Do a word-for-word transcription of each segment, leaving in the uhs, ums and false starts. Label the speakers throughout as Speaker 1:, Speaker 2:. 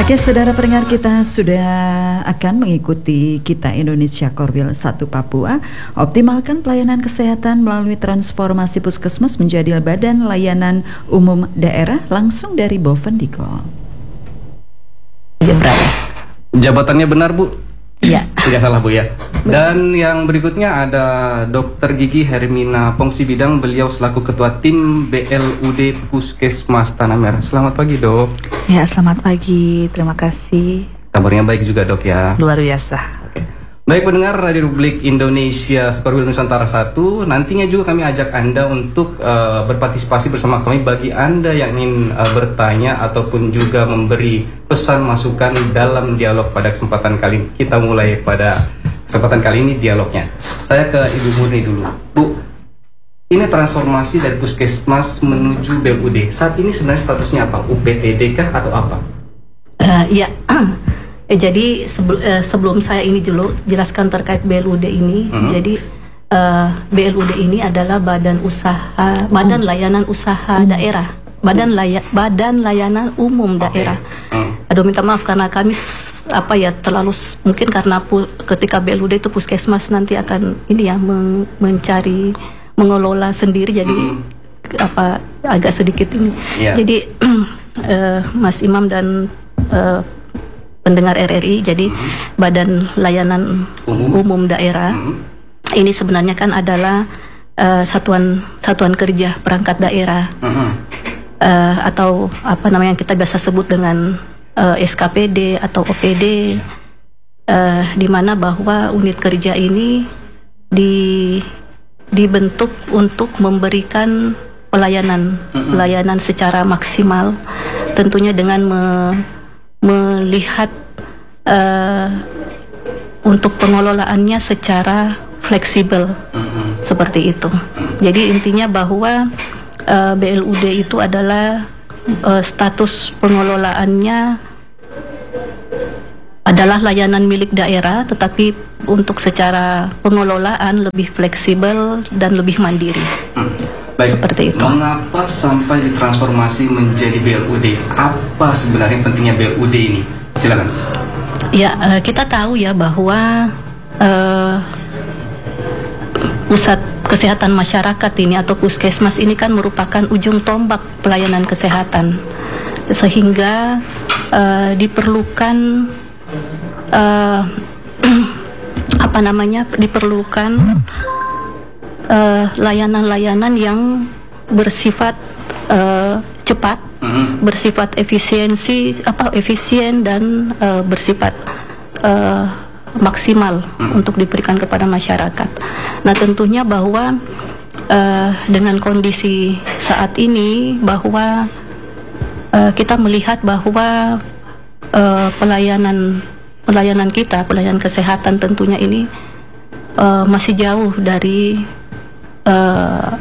Speaker 1: Oke, saudara pendengar, kita sudah akan mengikuti Kita Indonesia Korwil satu Papua. Optimalkan pelayanan kesehatan melalui transformasi puskesmas menjadi badan layanan umum daerah, langsung dari Bovendigul.
Speaker 2: Jabatannya benar, Bu?
Speaker 3: Iya.
Speaker 2: Tidak salah, Bu, ya. Dan yang berikutnya ada Dokter Gigi Hermina Pongsi Bidang. Beliau selaku Ketua Tim B L U D Puskesmas Tanah Merah. Selamat pagi, Dok.
Speaker 3: Ya, selamat pagi. Terima kasih.
Speaker 2: Kabarnya baik juga, Dok, ya.
Speaker 3: Luar biasa.
Speaker 2: Oke. Baik pendengar Radio Republik Indonesia Korwil Nusantara satu, nantinya juga kami ajak Anda untuk uh, berpartisipasi bersama kami bagi Anda yang ingin uh, bertanya ataupun juga memberi pesan masukan dalam dialog pada kesempatan kali ini. Kita mulai pada kesempatan kali ini dialognya. Saya ke Ibu Murni dulu. Bu, ini transformasi dari puskesmas menuju B L U D. Saat ini sebenarnya statusnya apa? U P T D kah atau apa?
Speaker 3: Uh, ya. Eh, jadi sebel, eh, sebelum saya ini dulu jelaskan terkait B L U D ini, hmm. jadi eh, B L U D ini adalah badan usaha, badan layanan usaha hmm. daerah, badan laya, badan layanan umum daerah. Okay. Hmm. Aduh, minta maaf karena kami apa ya terlalu mungkin karena pu, ketika B L U D itu puskesmas nanti akan ini ya men, mencari mengelola sendiri, jadi hmm. apa agak sedikit ini. Yeah. Jadi eh, Mas Imam dan eh, pendengar R R I, jadi hmm. Badan Layanan Umum, Umum Daerah hmm. ini sebenarnya kan adalah uh, satuan satuan kerja perangkat daerah hmm. uh, atau apa namanya yang kita biasa sebut dengan uh, S K P D atau O P D, uh, di mana bahwa unit kerja ini di, dibentuk untuk memberikan pelayanan hmm. pelayanan secara maksimal, tentunya dengan me, melihat uh, untuk pengelolaannya secara fleksibel, mm-hmm. seperti itu. Mm-hmm. Jadi intinya bahwa uh, B L U D itu adalah uh, status pengelolaannya adalah layanan milik daerah, tetapi untuk secara pengelolaan lebih fleksibel dan lebih mandiri. Mm.
Speaker 2: Baik,
Speaker 3: seperti itu.
Speaker 2: Mengapa sampai ditransformasi menjadi B L U D? Apa sebenarnya pentingnya B L U D ini? Silakan.
Speaker 3: Ya, uh, kita tahu ya bahwa uh, pusat kesehatan masyarakat ini atau puskesmas ini kan merupakan ujung tombak pelayanan kesehatan, sehingga uh, diperlukan uh, apa namanya diperlukan layanan-layanan uh, yang bersifat uh, cepat, mm-hmm. bersifat efisiensi, apa efisien dan uh, bersifat uh, maksimal mm-hmm. untuk diberikan kepada masyarakat. Nah, tentunya bahwa uh, dengan kondisi saat ini bahwa uh, kita melihat bahwa uh, pelayanan pelayanan kita, pelayanan kesehatan tentunya ini uh, masih jauh dari Uh,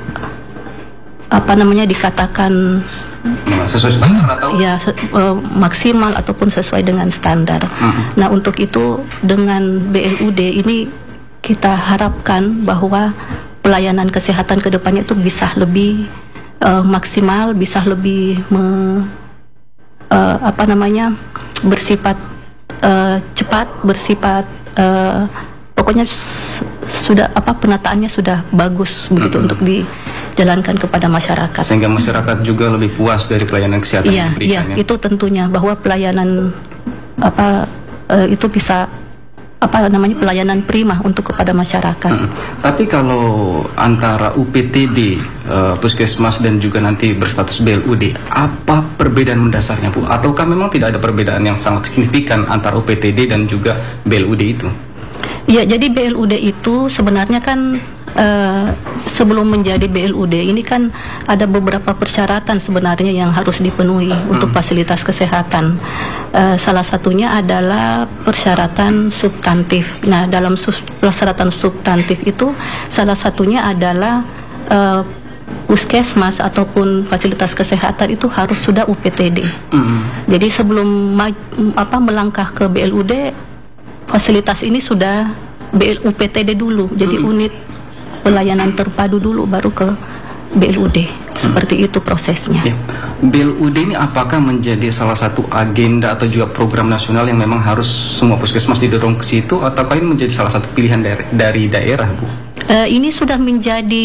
Speaker 3: apa namanya dikatakan
Speaker 2: sesuai standar atau
Speaker 3: ya se uh, maksimal ataupun sesuai dengan standar. Uh-huh. Nah, untuk itu dengan B L U D ini kita harapkan bahwa pelayanan kesehatan ke depannya itu bisa lebih uh, maksimal, bisa lebih me, uh, apa namanya bersifat uh, cepat, bersifat uh, pokoknya sudah apa penataannya sudah bagus begitu mm-hmm. untuk dijalankan kepada masyarakat,
Speaker 2: sehingga masyarakat juga lebih puas dari pelayanan kesehatan
Speaker 3: iya,
Speaker 2: yang diberikan.
Speaker 3: Iya, itu tentunya bahwa pelayanan apa uh, itu bisa apa namanya pelayanan prima untuk kepada masyarakat. Hmm.
Speaker 2: Tapi kalau antara U P T D, uh, puskesmas dan juga nanti berstatus B L U D, apa perbedaan mendasarnya, Bu? Ataukah memang tidak ada perbedaan yang sangat signifikan antara U P T D dan juga B L U D itu?
Speaker 3: Ya, jadi B L U D itu sebenarnya kan uh, sebelum menjadi B L U D ini kan ada beberapa persyaratan sebenarnya yang harus dipenuhi hmm. untuk fasilitas kesehatan. Uh, salah satunya adalah persyaratan substantif. Nah, dalam sus- persyaratan substantif itu salah satunya adalah uh, puskesmas ataupun fasilitas kesehatan itu harus sudah U P T D. Hmm. Jadi sebelum ma- apa melangkah ke B L U D, fasilitas ini sudah B L U P T D dulu, jadi hmm. unit pelayanan terpadu dulu, baru ke B L U D. Seperti itu prosesnya.
Speaker 2: Ya. B L U D ini apakah menjadi salah satu agenda atau juga program nasional yang memang harus semua puskesmas didorong ke situ, ataukah ini menjadi salah satu pilihan dari, dari daerah, Bu?
Speaker 3: Uh, ini sudah menjadi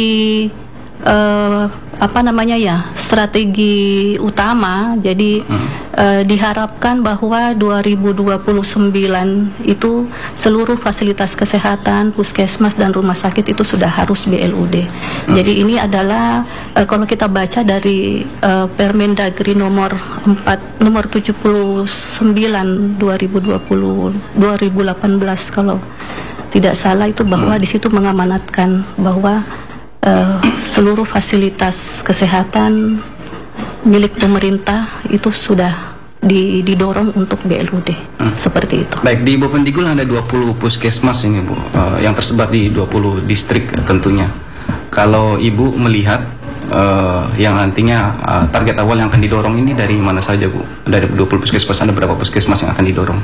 Speaker 3: uh, apa namanya ya strategi utama. Jadi hmm. uh, diharapkan bahwa dua ribu dua puluh sembilan itu seluruh fasilitas kesehatan, puskesmas dan rumah sakit itu sudah harus B L U D. Hmm. Jadi ini adalah uh, kalau kita baca dari uh, Permendagri nomor empat nomor tujuh puluh sembilan dua ribu dua puluh dua ribu delapan belas kalau tidak salah itu, bahwa hmm. di situ mengamanatkan bahwa Uh, seluruh fasilitas kesehatan milik pemerintah itu sudah di, didorong untuk B L U D, hmm. seperti itu.
Speaker 2: Baik, di Bovendigul ada dua puluh puskesmas ini, Bu, uh, yang tersebar di dua puluh distrik tentunya. Kalau Ibu melihat uh, yang nantinya uh, target awal yang akan didorong ini dari mana saja, Bu? Dari dua puluh puskesmas ada berapa puskesmas yang akan didorong?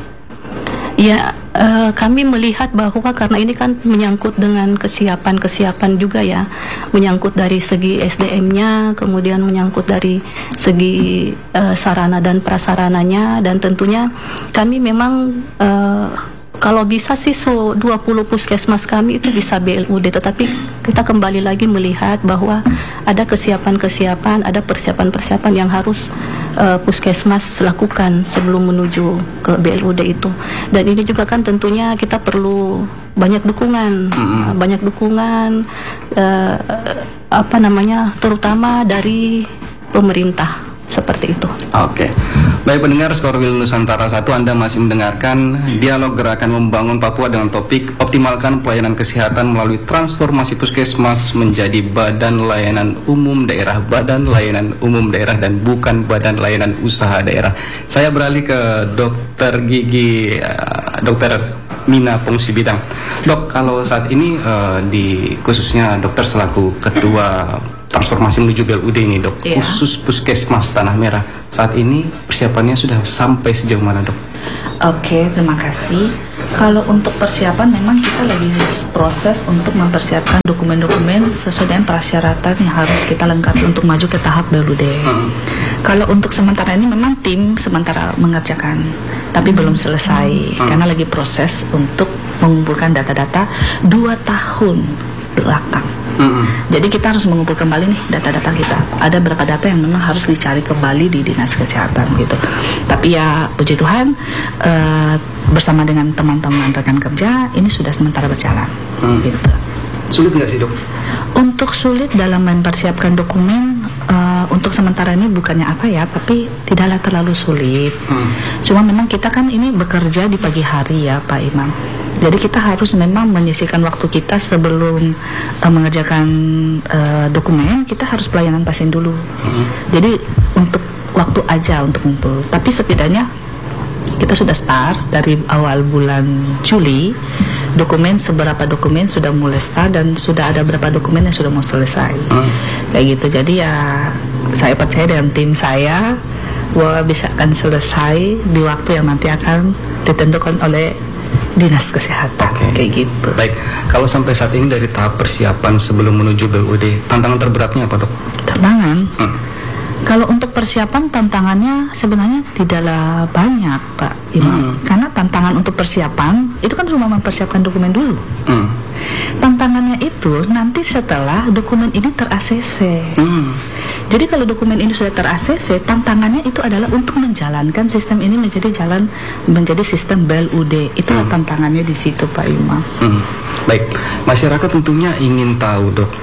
Speaker 3: Ya, uh, kami melihat bahwa karena ini kan menyangkut dengan kesiapan-kesiapan juga ya, menyangkut dari segi S D M-nya, kemudian menyangkut dari segi uh, sarana dan prasarananya, dan tentunya kami memang uh, kalau bisa sih so dua puluh puskesmas kami itu bisa B L U D, tetapi kita kembali lagi melihat bahwa ada kesiapan-kesiapan, ada persiapan-persiapan yang harus uh, puskesmas lakukan sebelum menuju ke B L U D itu. Dan ini juga kan tentunya kita perlu banyak dukungan, mm-hmm. banyak dukungan uh, apa namanya, terutama dari pemerintah. Seperti itu.
Speaker 2: Oke. Baik pendengar Skorwil Nusantara satu, Anda masih mendengarkan dialog gerakan membangun Papua dengan topik optimalkan pelayanan kesehatan melalui transformasi puskesmas menjadi badan layanan umum daerah, badan layanan umum daerah dan bukan badan layanan usaha daerah. Saya beralih ke Dokter Gigi, uh, Dokter Mina Pongsi Bidang. Dok, kalau saat ini uh, di khususnya dokter selaku ketua transformasi menuju B L U D ini, Dok, yeah. khusus puskesmas Tanah Merah saat ini persiapannya sudah sampai sejauh mana, Dok?
Speaker 4: Oke, terima kasih. Kalau untuk persiapan memang kita lagi proses untuk mempersiapkan dokumen-dokumen sesuai dengan persyaratan yang harus kita lengkapi untuk maju ke tahap B L U D. Hmm. Kalau untuk sementara ini memang tim sementara mengerjakan, tapi belum selesai hmm. karena lagi proses untuk mengumpulkan data-data dua tahun belakang. Mm-hmm. Jadi kita harus mengumpul kembali nih data-data kita. Ada beberapa data yang memang harus dicari kembali di dinas kesehatan gitu. Tapi ya puji Tuhan uh, bersama dengan teman-teman rekan kerja ini sudah sementara berjalan. Mm. Gitu.
Speaker 2: Sulit nggak sih, Dok?
Speaker 4: Untuk sulit dalam mempersiapkan dokumen uh, untuk sementara ini bukannya apa ya, tapi tidaklah terlalu sulit. Mm. Cuma memang kita kan ini bekerja di pagi hari ya Pak Imam. Jadi kita harus memang menyisihkan waktu kita sebelum uh, mengerjakan uh, dokumen, kita harus pelayanan pasien dulu. Mm-hmm. Jadi untuk waktu aja untuk ngumpul. Tapi setidaknya kita sudah start dari awal bulan Juli, dokumen seberapa dokumen sudah mulai start dan sudah ada beberapa dokumen yang sudah mau selesai. Mm. Kayak gitu. Jadi ya saya percaya dengan tim saya bahwa bisa akan selesai di waktu yang nanti akan ditentukan oleh Dinas Kesehatan. Okay. Kayak gitu.
Speaker 2: Baik, kalau sampai saat ini dari tahap persiapan sebelum menuju B L U D, tantangan terberatnya apa, Dok?
Speaker 4: Tantangan? Hmm. Kalau untuk persiapan tantangannya sebenarnya tidaklah banyak, Pak Imam. Hmm. Karena tantangan untuk persiapan itu kan cuma mempersiapkan dokumen dulu. Hmm. Tantangannya itu nanti setelah dokumen ini ter-A C C. Hmm. Jadi kalau dokumen ini sudah ter-A C C, tantangannya itu adalah untuk menjalankan sistem ini menjadi jalan menjadi sistem B L U D. Itulah hmm. tantangannya di situ, Pak Imam. Hmm. Baik, masyarakat tentunya ingin tahu, Dok.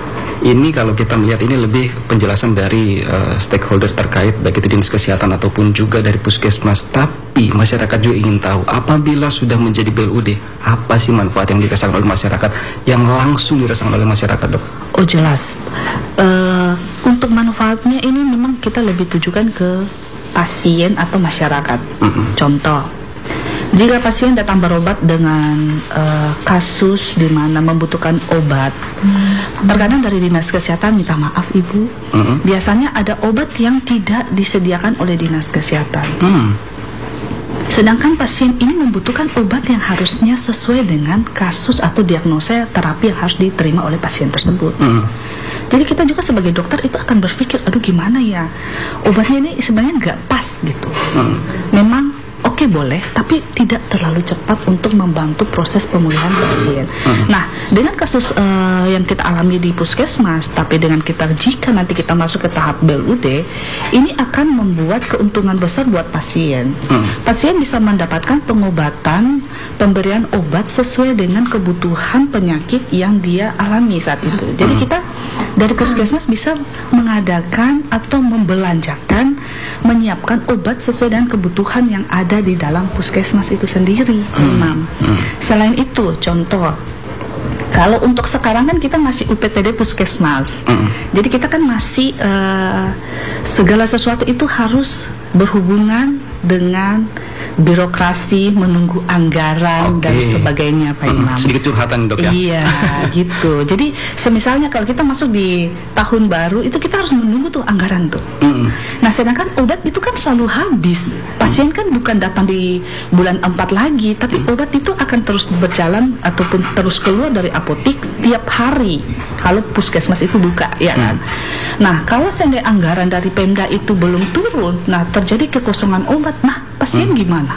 Speaker 4: Ini kalau kita melihat ini lebih penjelasan dari uh, stakeholder terkait, baik itu dinas kesehatan ataupun juga dari puskesmas. Tapi masyarakat juga ingin tahu, apabila sudah menjadi B L U D, apa sih manfaat yang dirasakan oleh masyarakat, yang langsung dirasakan oleh masyarakat, Dok? Oh jelas. Uh, untuk manfaatnya ini memang kita lebih tujukan ke pasien atau masyarakat. Mm-hmm. Contoh, jika pasien datang berobat dengan uh, kasus di mana membutuhkan obat, hmm. terkadang dari dinas kesehatan minta maaf ibu, hmm. biasanya ada obat yang tidak disediakan oleh dinas kesehatan. Hmm. Sedangkan pasien ini membutuhkan obat yang harusnya sesuai dengan kasus atau diagnosa terapi yang harus diterima oleh pasien tersebut. Hmm. Jadi kita juga sebagai dokter itu akan berpikir, aduh gimana ya, obatnya ini sebenarnya nggak pas gitu. Hmm. Memang oke okay, boleh, tapi tidak terlalu cepat untuk membantu proses pemulihan pasien. Hmm. Nah, dengan kasus uh, yang kita alami di puskesmas, tapi dengan kita jika nanti kita masuk ke tahap B L U D, ini akan membuat keuntungan besar buat pasien. Hmm. Pasien bisa mendapatkan pengobatan, pemberian obat sesuai dengan kebutuhan penyakit yang dia alami saat itu. Jadi hmm. kita dari puskesmas bisa mengadakan atau membelanjakan, menyiapkan obat sesuai dengan kebutuhan yang ada di dalam puskesmas itu sendiri, Imam. Hmm. Selain itu, contoh, kalau untuk sekarang kan kita masih U P T D puskesmas, hmm. jadi kita kan masih uh, segala sesuatu itu harus berhubungan dengan birokrasi, menunggu anggaran, okay. dan sebagainya, Pak Imam.
Speaker 2: Hmm, sedikit curhatan, Dok, ya?
Speaker 4: Iya, gitu. Jadi semisalnya kalau kita masuk di tahun baru, itu kita harus menunggu tuh anggaran tuh. Mm. Nah, sedangkan obat itu kan selalu habis. Pasien kan bukan datang di bulan empat lagi, tapi mm. obat itu akan terus berjalan ataupun terus keluar dari apotik tiap hari kalau puskesmas itu buka, ya kan? Mm. Nah, kalau seandainya anggaran dari Pemda itu belum turun, nah terjadi kekosongan obat, nah pasien mm. gimana?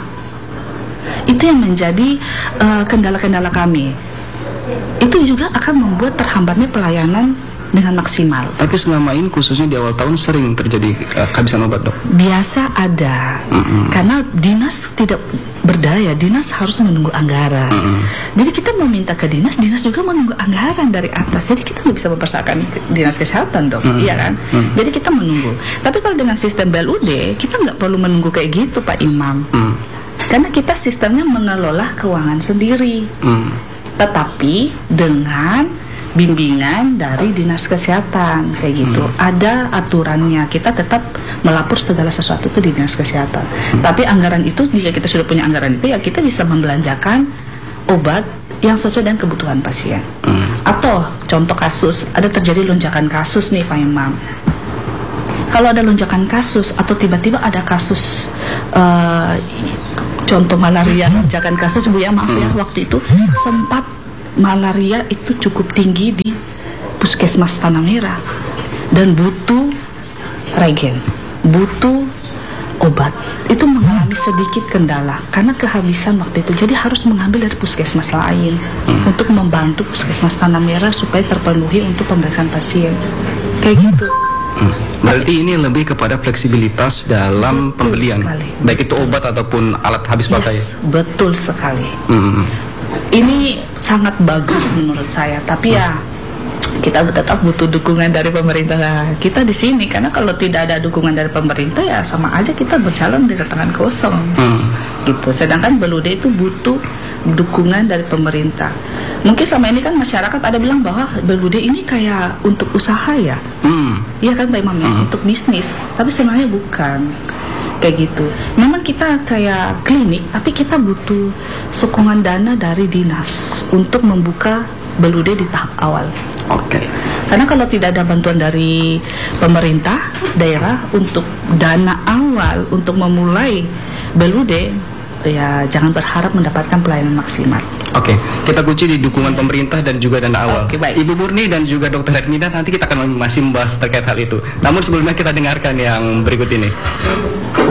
Speaker 4: Itu yang menjadi uh, kendala-kendala kami. Itu juga akan membuat terhambatnya pelayanan dengan maksimal.
Speaker 2: Tapi selama ini khususnya di awal tahun sering terjadi uh, kehabisan obat, Dok?
Speaker 4: Biasa ada, mm-hmm. karena dinas tidak berdaya, dinas harus menunggu anggaran. Mm-hmm. Jadi kita meminta ke dinas, dinas juga menunggu anggaran dari atas. Jadi kita nggak bisa mempersyaratkan dinas kesehatan, Dok, mm-hmm. iya kan? Mm-hmm. Jadi kita menunggu. Tapi kalau dengan sistem B L U D, kita nggak perlu menunggu kayak gitu, Pak Imam. Mm. Karena kita sistemnya mengelola keuangan sendiri, mm. tetapi dengan bimbingan dari dinas kesehatan kayak gitu. Mm. Ada aturannya, kita tetap melapor segala sesuatu itu di dinas kesehatan. Mm. Tapi anggaran itu, jika kita sudah punya anggaran itu, ya kita bisa membelanjakan obat yang sesuai dengan kebutuhan pasien. Mm. Atau contoh kasus, ada terjadi lonjakan kasus nih, Pak Imam. Kalau ada lonjakan kasus atau tiba-tiba ada kasus uh, contoh malaria, lonjakan kasus, Bu ya, maaf ya, waktu itu sempat malaria itu cukup tinggi di puskesmas Tanah Merah dan butuh regen, butuh obat. Itu mengalami sedikit kendala karena kehabisan waktu itu, jadi harus mengambil dari puskesmas lain hmm. untuk membantu puskesmas Tanah Merah supaya terpenuhi untuk pemeriksaan pasien kayak gitu.
Speaker 2: Hmm. Berarti ini lebih kepada fleksibilitas dalam betul pembelian, sekali. Baik itu obat ataupun alat habis pakai.
Speaker 4: Yes, betul sekali.
Speaker 2: Hmm.
Speaker 4: Ini sangat bagus menurut saya, tapi hmm. ya kita tetap butuh dukungan dari pemerintah kita di sini, karena kalau tidak ada dukungan dari pemerintah ya sama aja kita berjalan dengan tangan kosong. Hmm. Gitu. Sedangkan B L U D itu butuh dukungan dari pemerintah. Mungkin selama ini kan masyarakat ada bilang bahwa B L U D ini kayak untuk usaha ya, iya hmm. kan Pak Imam ya, hmm. untuk bisnis. Tapi sebenarnya bukan kayak gitu. Memang kita kayak klinik, tapi kita butuh sokongan dana dari dinas untuk membuka B L U D di tahap awal.
Speaker 2: Oke. Okay.
Speaker 4: Karena kalau tidak ada bantuan dari pemerintah daerah untuk dana awal untuk memulai B L U D, ya jangan berharap mendapatkan pelayanan maksimal.
Speaker 2: Oke, okay. Kita kunci di dukungan pemerintah dan juga dana awal.
Speaker 4: Okay, baik.
Speaker 2: Ibu Murni dan juga Dokter Hermina, nanti kita akan masih membahas terkait hal itu. Namun sebelumnya kita dengarkan yang berikut ini.